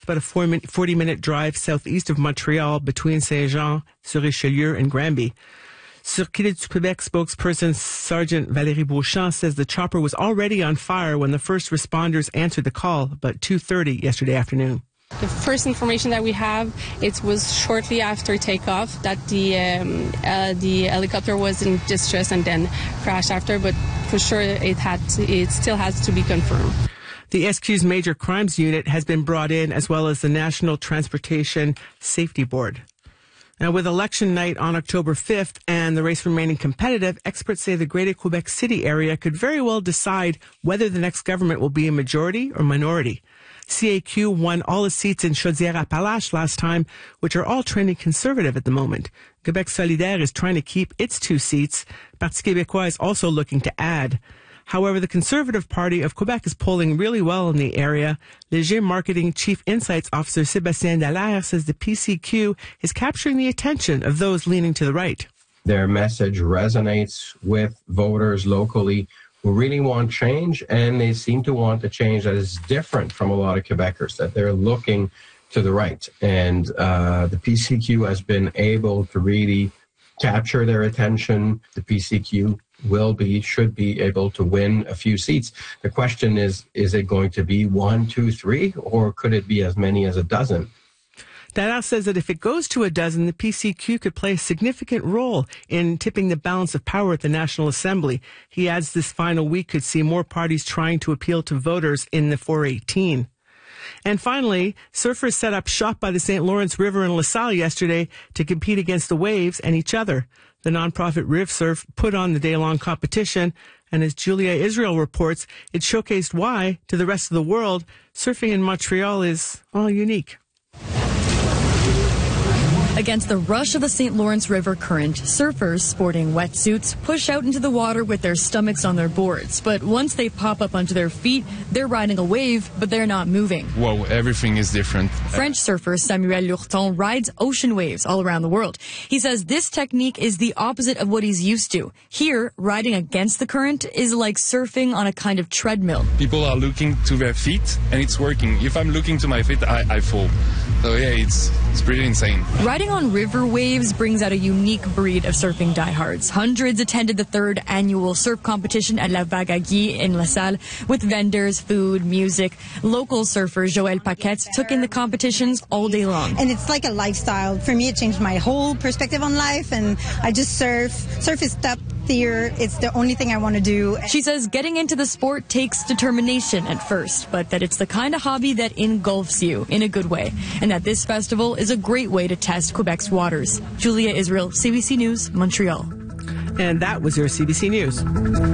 about a 40-minute drive southeast of Montreal between Saint-Jean-sur-Richelieu and Granby. Sur Quai du Québec spokesperson Sergeant Valérie Beauchamp says the chopper was already on fire when the first responders answered the call about 2:30 yesterday afternoon. The first information that we have, it was shortly after takeoff that the helicopter was in distress and then crashed after, but for sure it still has to be confirmed. The SQ's Major Crimes Unit has been brought in, as well as the National Transportation Safety Board. Now, with election night on October 5th and the race remaining competitive, experts say the Greater Quebec City area could very well decide whether the next government will be a majority or minority. CAQ won all the seats in Chaudière-Appalaches last time, which are all trending conservative at the moment. Quebec Solidaire is trying to keep its 2 seats. Parti Québécois is also looking to add. However, the Conservative Party of Quebec is polling really well in the area. Léger Marketing Chief Insights Officer Sébastien Dallaire says the PCQ is capturing the attention of those leaning to the right. Their message resonates with voters locally who really want change, and they seem to want a change that is different from a lot of Quebecers, that they're looking to the right. And the PCQ has been able to really capture their attention. The PCQ should be able to win a few seats. The question is it going to be 1, 2, 3, or could it be as many as a dozen? Dallaire says that if it goes to a dozen, the PCQ could play a significant role in tipping the balance of power at the National Assembly. He adds this final week could see more parties trying to appeal to voters in the 418. And finally, surfers set up shop by the St. Lawrence River in LaSalle yesterday to compete against the waves and each other. The nonprofit Riv Surf put on the day-long competition, and as Julia Israel reports, it showcased why, to the rest of the world, surfing in Montreal is all unique. Against the rush of the St. Lawrence River current, surfers sporting wetsuits push out into the water with their stomachs on their boards. But once they pop up onto their feet, they're riding a wave, but they're not moving. Whoa, everything is different. French surfer Samuel Lurton rides ocean waves all around the world. He says this technique is the opposite of what he's used to. Here, riding against the current is like surfing on a kind of treadmill. People are looking to their feet, and it's working. If I'm looking to my feet, I fall. So yeah, it's pretty insane. Riding on river waves brings out a unique breed of surfing diehards. Hundreds attended the 3rd annual surf competition at La Vague à Guy in LaSalle with vendors, food, music. Local surfer Joël Paquette took in the competitions all day long. And it's like a lifestyle. For me, it changed my whole perspective on life, and I just surf. Surf is top tier. It's the only thing I want to do. She says getting into the sport takes determination at first, but that it's the kind of hobby that engulfs you in a good way, and that this festival is a great way to test Quebec's waters. Julia Israel, CBC News, Montreal. And that was your CBC News.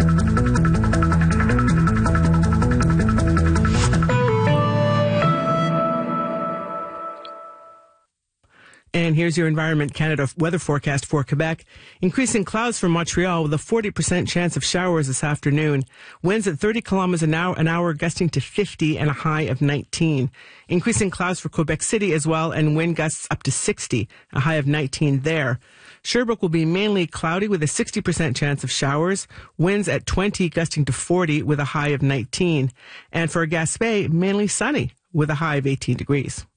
And here's your Environment Canada weather forecast for Quebec. Increasing clouds for Montreal with a 40% chance of showers this afternoon. Winds at 30 kilometers an hour, gusting to 50 and a high of 19. Increasing clouds for Quebec City as well, and wind gusts up to 60, a high of 19 there. Sherbrooke will be mainly cloudy with a 60% chance of showers. Winds at 20, gusting to 40 with a high of 19. And for Gaspé, mainly sunny with a high of 18 degrees.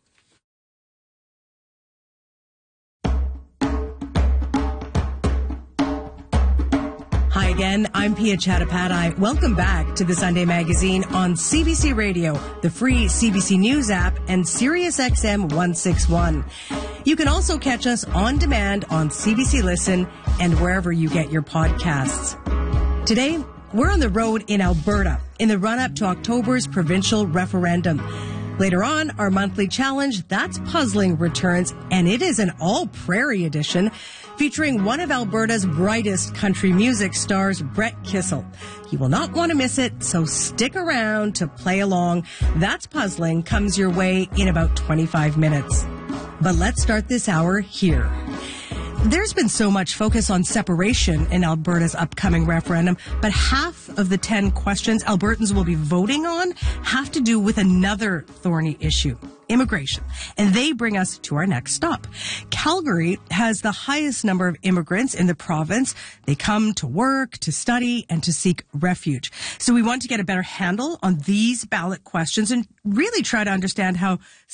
Hi again, I'm Pia Chattopadhyay. Welcome back to the Sunday Magazine on CBC Radio, the free CBC News app, and Sirius XM 161. You can also catch us on demand on CBC Listen and wherever you get your podcasts. Today, we're on the road in Alberta in the run-up to October's provincial referendum. Later on, our monthly challenge, That's Puzzling, returns, and it is an all-prairie edition featuring one of Alberta's brightest country music stars, Brett Kissel. You will not want to miss it, so stick around to play along. That's Puzzling comes your way in about 25 minutes. But let's start this hour here. There's been so much focus on separation in Alberta's upcoming referendum, but half of the 10 questions Albertans will be voting on have to do with another thorny issue, immigration. And they bring us to our next stop. Calgary has the highest number of immigrants in the province. They come to work, to study, and to seek refuge. So we want to get a better handle on these ballot questions and really try to understand how